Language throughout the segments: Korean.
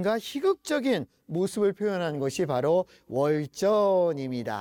뭔가 희극적인 모습을 표현한 것이 바로 월전입니다.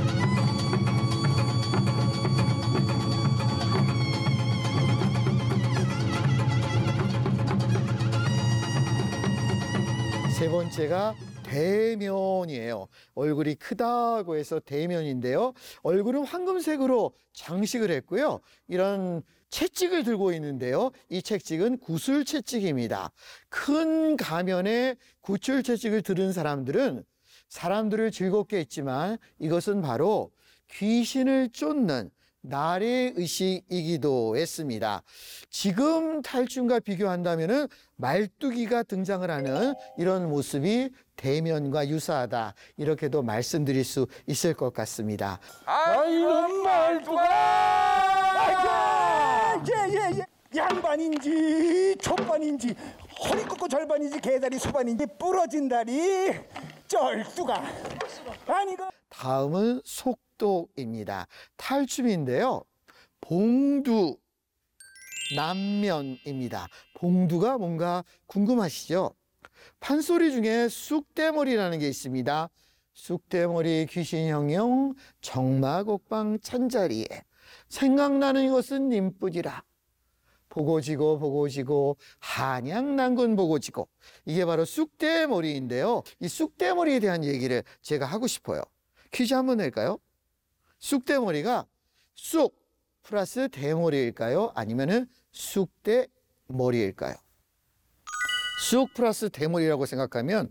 세 번째가 대면이에요. 얼굴이 크다고 해서 대면인데요. 얼굴은 황금색으로 장식을 했고요. 이런 채찍을 들고 있는데요. 이 채찍은 구슬채찍입니다. 큰 가면에 구슬채찍을 들은 사람들은 사람들을 즐겁게 했지만 이것은 바로 귀신을 쫓는 나래 의식이기도 했습니다. 지금 탈춤과 비교한다면 말뚝이가 등장을 하는 이런 모습이 대면과 유사하다, 이렇게도 말씀드릴 수 있을 것 같습니다. 이놈 말뚝아! 예. 양반인지 족반인지 허리 꺾고 절반인지 개다리 소반인지 부러진 다리 쩔뚜가 아니가. 다음은 속독입니다. 탈춤인데요. 봉두, 남면입니다. 봉두가 뭔가 궁금하시죠? 판소리 중에 쑥대머리라는 게 있습니다. 쑥대머리 귀신형용 정마곡방 찬자리에 생각나는 것은 님뿐이라. 보고지고 한양난군 보고지고, 이게 바로 쑥대머리인데요. 이 쑥대머리에 대한 얘기를 제가 하고 싶어요. 퀴즈 한번 낼까요? 쑥대머리가 쑥 플러스 대머리일까요? 아니면은 쑥대머리일까요? 쑥 플러스 대머리라고 생각하면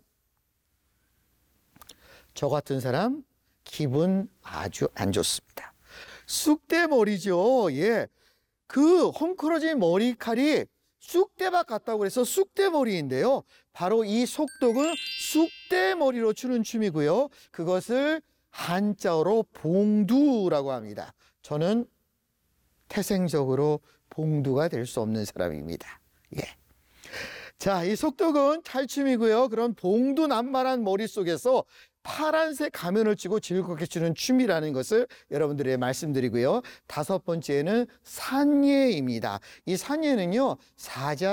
저 같은 사람 기분 아주 안 좋습니다. 쑥대머리죠. 예. 그 헝클어진 머리칼이 쑥대밭 같다고 해서 쑥대머리인데요. 바로 이 속독은 쑥대머리로 추는 춤이고요. 그것을 한자어로 봉두라고 합니다. 저는 태생적으로 봉두가 될 수 없는 사람입니다. 예. 자, 이 속독은 탈춤이고요. 그런 봉두난만한 머리 속에서 파란색 가면을 치고 즐겁게 추는 춤이라는 것을 여러분들에게 말씀드리고요. 다섯 번째는 산예입니다. 이 산예는요, 사자